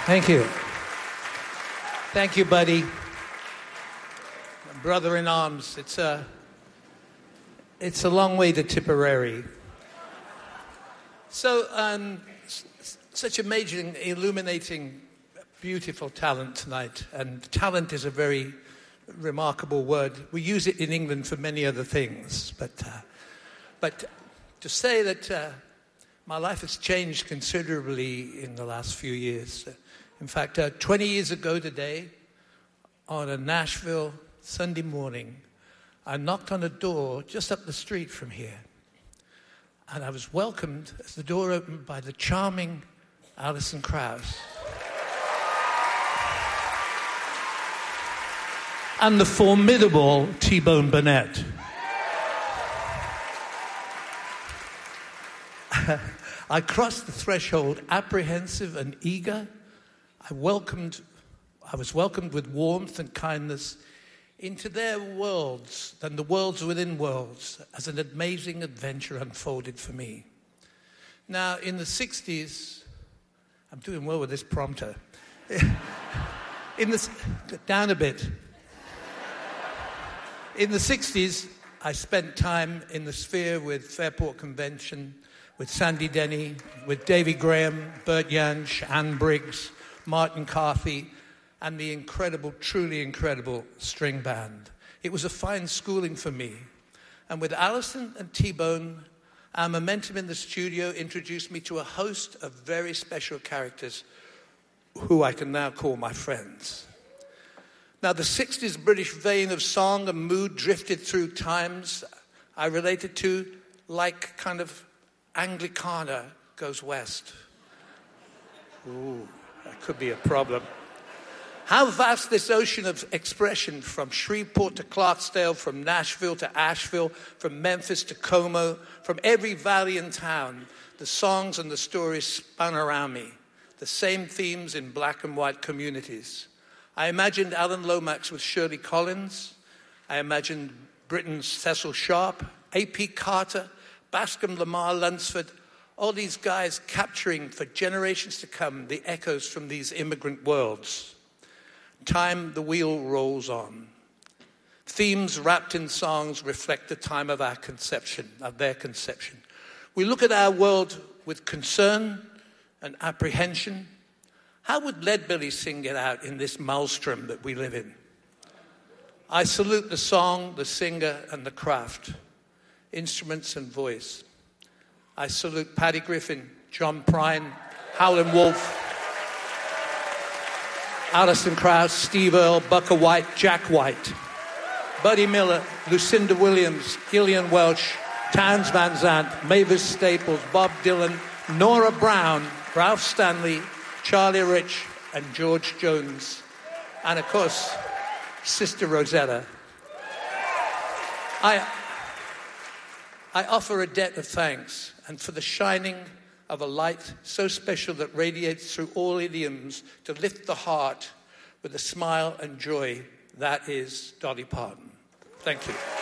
Thank you. Thank you, buddy. Brother in arms. It's a long way to Tipperary. So, such amazing, illuminating, beautiful talent tonight. And talent is a very remarkable word. We use it in England for many other things. But to say that my life has changed considerably in the last few years. In fact, 20 years ago today, on a Nashville Sunday morning, I knocked on a door just up the street from here. And I was welcomed as the door opened by the charming Alison Krauss. And the formidable T-Bone Burnett. I crossed the threshold apprehensive and eager. I was welcomed with warmth and kindness into their worlds and the worlds within worlds as an amazing adventure unfolded for me. Now, in the 60s, I'm doing well with this prompter. Down a bit. In the 60s, I spent time in the Sphere with Fairport Convention, with Sandy Denny, with Davy Graham, Bert Jansch, Ann Briggs, Martin Carthy, and the incredible, truly incredible string band. It was a fine schooling for me. And with Alison and T-Bone, our momentum in the studio introduced me to a host of very special characters who I can now call my friends. Now, the 60s British vein of song and mood drifted through times I related to like kind of Anglicana goes west. Ooh, that could be a problem. How vast this ocean of expression from Shreveport to Clarksdale, from Nashville to Asheville, from Memphis to Como, from every valley and town, the songs and the stories spun around me, the same themes in black and white communities. I imagined Alan Lomax with Shirley Collins. I imagined Britain's Cecil Sharp, A.P. Carter, Bascom Lamar Lunsford, all these guys capturing for generations to come the echoes from these immigrant worlds. Time, the wheel rolls on. Themes wrapped in songs reflect the time of our conception, of their conception. We look at our world with concern and apprehension. How would Leadbelly sing it out in this maelstrom that we live in? I salute the song, the singer, and the craft, instruments and voice. I salute Paddy Griffin, John Prine, Howlin' Wolf, Alison Krauss, Steve Earle, Bukka White, Jack White, Buddy Miller, Lucinda Williams, Gillian Welch, Townes Van Zandt, Mavis Staples, Bob Dylan, Nora Brown, Ralph Stanley, Charlie Rich, and George Jones, and of course, Sister Rosetta. I offer a debt of thanks, and for the shining of a light so special that radiates through all idioms to lift the heart with a smile and joy, that is Dolly Parton. Thank you.